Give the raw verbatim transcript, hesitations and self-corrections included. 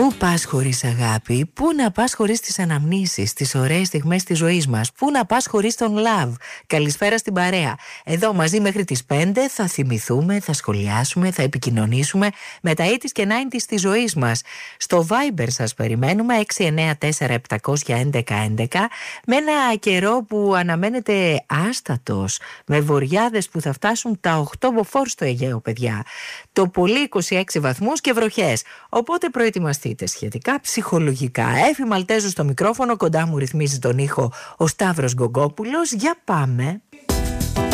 Πού πας χωρίς αγάπη, πού να πας χωρίς τις αναμνήσεις, τις ωραίες στιγμές της ζωής μας, πού να πας χωρίς τον love. Καλησπέρα στην παρέα. Εδώ μαζί μέχρι τις πέντε θα θυμηθούμε, θα σχολιάσουμε, θα επικοινωνήσουμε με τα ογδόντα και ενενήντα της ζωής μας. Στο Viber σας περιμένουμε έξι εννέα τέσσερα επτά ένα ένα ένα ένα, με ένα καιρό που αναμένεται άστατος, με βοριάδες που θα φτάσουν τα οκτώ μποφόρ στο Αιγαίο, παιδιά. Το πολύ είκοσι έξι βαθμούς και βροχές. Οπότε προετοιμαστείτε σχετικά ψυχολογικά. Έφη Μαλτέζου στο μικρόφωνο, κοντά μου ρυθμίζει τον ήχο ο Σταύρος Γκογκόπουλος. Για πάμε.